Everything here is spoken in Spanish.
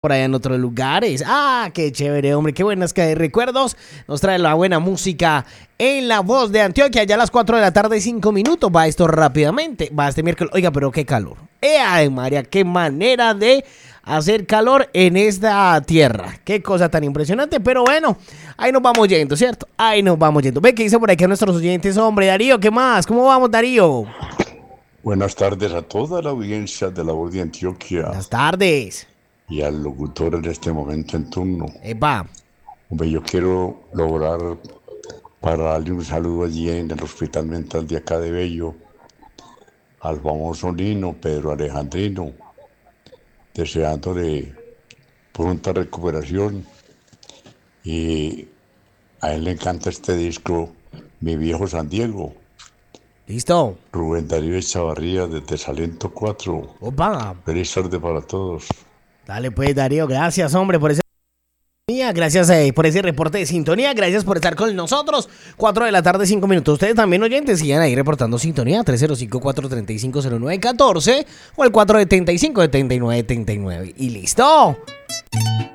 por allá en otros lugares. Ah, qué chévere, hombre, qué buenas que hay recuerdos. Nos trae la buena música en La Voz de Antioquia. Ya a las 4 de la tarde, 5 minutos. Va esto rápidamente. Va este miércoles. Oiga, pero qué calor. ¡Ay, María! Qué manera de hacer calor en esta tierra. Qué cosa tan impresionante. Pero bueno, ahí nos vamos yendo, ¿cierto? Ahí nos vamos yendo. Ve que dice por aquí a nuestros oyentes, hombre. Darío, ¿qué más? ¿Cómo vamos, Darío? Buenas tardes a toda la audiencia de La Voz de Antioquia Buenas tardes. y al locutor en este momento en turno. Epa. Hombre, yo quiero lograr para darle un saludo allí en el Hospital Mental de acá de Bello al famoso Nino Pedro Alejandrino, deseándole pronta recuperación. Y a él le encanta este disco, Mi Viejo San Diego. Listo. Rubén Darío Echavarría desde Salento 4. Opa. Feliz tarde para todos. Dale pues, Darío, gracias, hombre, por ese... Gracias por ese reporte de sintonía. Gracias por estar con nosotros. 4 de la tarde, 5 minutos. Ustedes también, oyentes, sigan ahí reportando sintonía. 305-435-0914 o el 475-7939. Y listo.